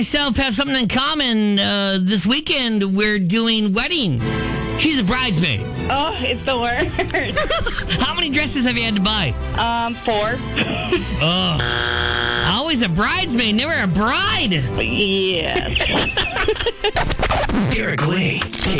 myself have something in common. This weekend, we're doing weddings. She's a bridesmaid. Oh, it's the worst. How many dresses have you had to buy? 4. Oh, always a bridesmaid, never a bride. Yes. Derek Lee.